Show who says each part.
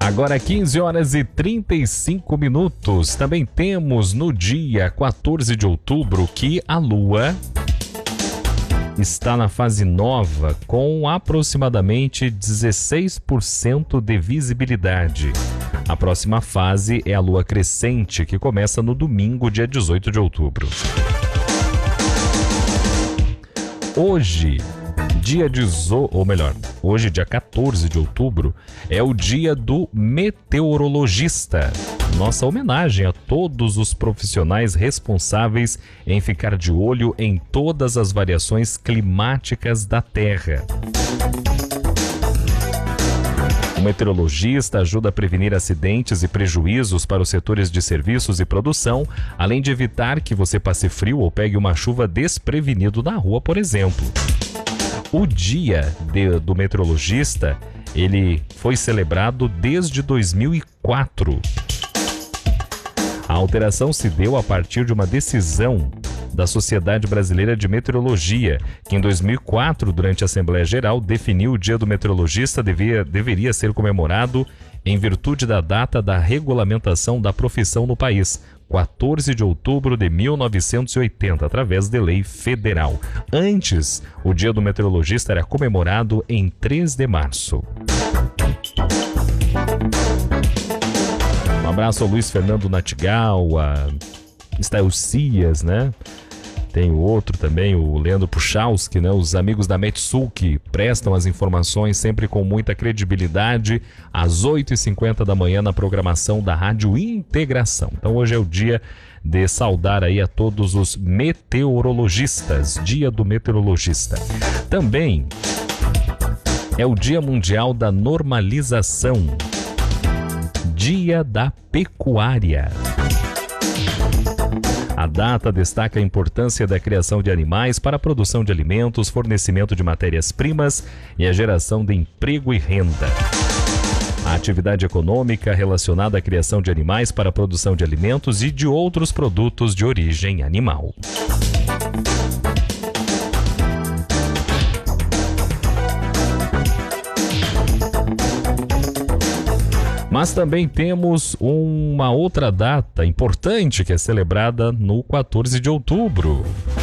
Speaker 1: Agora 15 horas e 35 minutos. Também temos no dia 14 de outubro que a Lua está na fase nova com aproximadamente 16% de visibilidade. A próxima fase é a Lua crescente, que começa no domingo, dia 18 de outubro. Hoje, hoje, dia 14 de outubro, é o dia do meteorologista. Nossa homenagem a todos os profissionais responsáveis em ficar de olho em todas as variações climáticas da Terra. O meteorologista ajuda a prevenir acidentes e prejuízos para os setores de serviços e produção, além de evitar que você passe frio ou pegue uma chuva desprevenido na rua, por exemplo. O Dia do Meteorologista, ele foi celebrado desde 2004. A alteração se deu a partir de uma decisão da Sociedade Brasileira de Meteorologia, que em 2004, durante a Assembleia Geral, definiu o Dia do Meteorologista deveria ser comemorado em virtude da data da regulamentação da profissão no país, 14 de outubro de 1980, através de lei federal. Antes, o Dia do Meteorologista era comemorado em 3 de março. Um abraço ao Luiz Fernando Natigal, a Stael Cias, né? Tem o outro também, o Leandro Puchalski, né? Os amigos da Metsul que prestam as informações sempre com muita credibilidade, às 8h50 da manhã na programação da Rádio Integração. Então hoje é o dia de saudar aí a todos os meteorologistas, Dia do Meteorologista. Também é o Dia Mundial da Normalização, Dia da Pecuária. A data destaca a importância da criação de animais para a produção de alimentos, fornecimento de matérias-primas e a geração de emprego e renda. A atividade econômica relacionada à criação de animais para a produção de alimentos e de outros produtos de origem animal. Mas também temos uma outra data importante que é celebrada no 14 de outubro.